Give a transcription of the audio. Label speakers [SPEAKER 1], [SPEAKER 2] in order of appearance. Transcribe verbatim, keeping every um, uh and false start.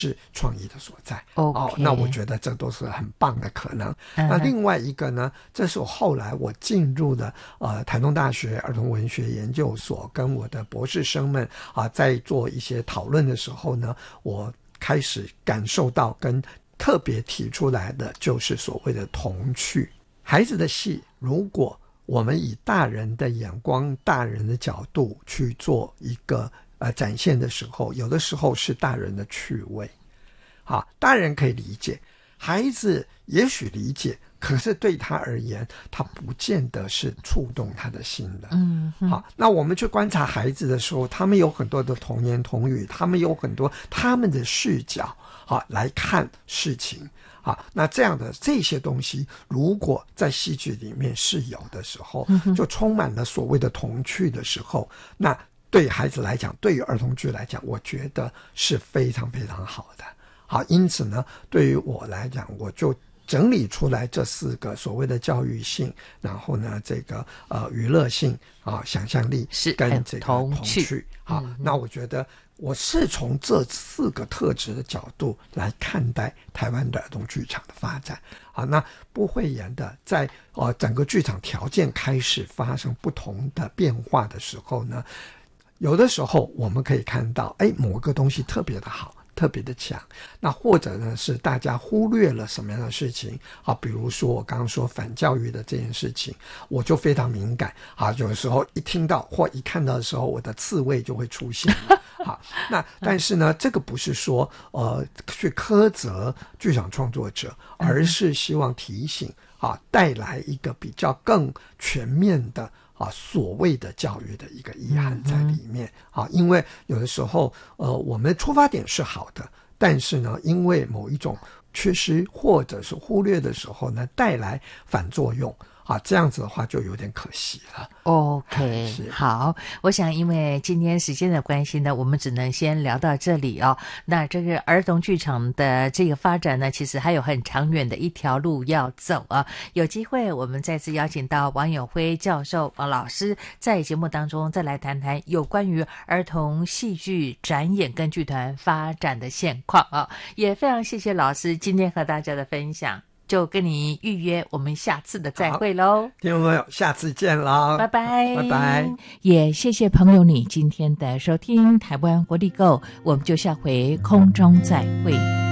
[SPEAKER 1] 是创意的所在。
[SPEAKER 2] okay.
[SPEAKER 1] 哦，那我觉得这都是很棒的可能。
[SPEAKER 2] uh-huh.
[SPEAKER 1] 那另外一个呢，这是我后来我进入了呃台东大学儿童文学研究所，跟我的博士生们啊、呃、在做一些讨论的时候呢，我开始感受到跟特别提出来的就是所谓的童趣。孩子的戏，如果我们以大人的眼光、大人的角度去做一个呃展现的时候，有的时候是大人的趣味。好，大人可以理解，孩子也许理解，可是对他而言，他不见得是触动他的心的。
[SPEAKER 2] 嗯，
[SPEAKER 1] 好，那我们去观察孩子的时候，他们有很多的童言童语，他们有很多他们的视角，好来看事情。好，那这样的这些东西，如果在戏剧里面是有的时候，就充满了所谓的童趣的时候，那对孩子来讲，对于儿童剧来讲，我觉得是非常非常好的。好，因此呢，对于我来讲，我就整理出来这四个所谓的教育性，然后呢，这个呃娱乐性啊、想象力跟这个童趣。好、嗯，那我觉得我是从这四个特质的角度来看待台湾的儿童剧场的发展。好，那不讳言的，在呃整个剧场条件开始发生不同的变化的时候呢，有的时候我们可以看到，哎，某个东西特别的好，特别的强，那或者呢是大家忽略了什么样的事情啊？比如说我刚刚说反教育的这件事情，我就非常敏感啊，有的时候一听到或一看到的时候，我的刺猬就会出现好，那但是呢，这个不是说呃去苛责剧场创作者，而是希望提醒啊，带来一个比较更全面的啊，所谓的教育的一个意涵在里面、嗯、啊，因为有的时候呃，我们的出发点是好的，但是呢，因为某一种缺失或者是忽略的时候呢，带来反作用啊，这样子的话就有点可惜了。
[SPEAKER 2] OK， 好，我想因为今天时间的关系呢，我们只能先聊到这里哦。那这个儿童剧场的这个发展呢，其实还有很长远的一条路要走啊。有机会我们再次邀请到王永辉教授、王老师，在节目当中再来谈谈有关于儿童戏剧展演跟剧团发展的现况啊。也非常谢谢老师今天和大家的分享。就跟你预约我们下次的再会咯。听众朋友，下次见啦，拜拜拜拜。也谢谢朋友你今天的收听，台湾国立购，我们就下回空中再会。